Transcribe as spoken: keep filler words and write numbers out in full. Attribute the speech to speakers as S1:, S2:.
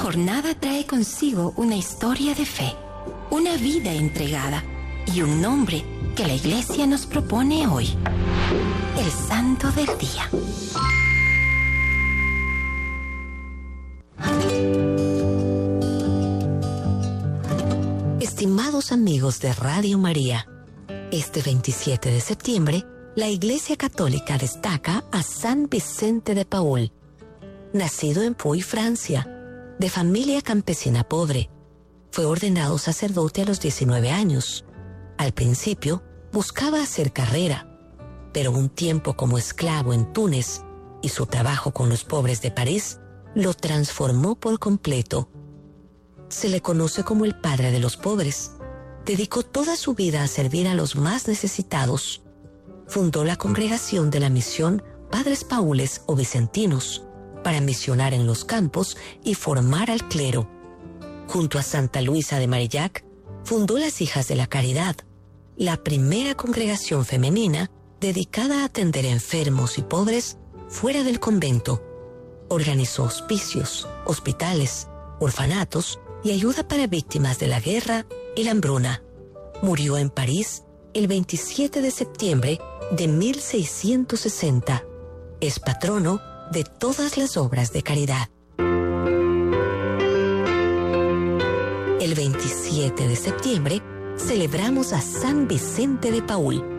S1: jornada trae consigo una historia de fe, una vida entregada y un nombre que la Iglesia nos propone hoy: el Santo del Día.
S2: Estimados amigos de Radio María, este veintisiete de septiembre, la Iglesia Católica destaca a San Vicente de Paúl. Nacido en Puy, Francia, de familia campesina pobre, fue ordenado sacerdote a los diecinueve años. Al principio, buscaba hacer carrera, pero un tiempo como esclavo en Túnez y su trabajo con los pobres de París lo transformó por completo. Se le conoce como el padre de los pobres. Dedicó toda su vida a servir a los más necesitados. Fundó la congregación de la misión Padres Paules o Vicentinos para misionar en los campos y formar al clero. Junto a Santa Luisa de Marillac, fundó las Hijas de la Caridad, la primera congregación femenina dedicada a atender enfermos y pobres fuera del convento. Organizó hospicios, hospitales, orfanatos y ayuda para víctimas de la guerra y la hambruna. Murió en París el veintisiete de septiembre de mil seiscientos sesenta. Es patrono de todas las obras de caridad. El veintisiete de septiembre celebramos a San Vicente de Paúl,